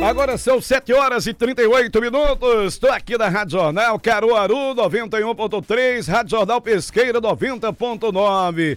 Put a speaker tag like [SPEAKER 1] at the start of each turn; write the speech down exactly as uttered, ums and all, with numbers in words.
[SPEAKER 1] Agora são sete horas e trinta e oito minutos. Estou aqui na Rádio Jornal Caruaru noventa e um ponto três, Rádio Jornal Pesqueira noventa ponto nove.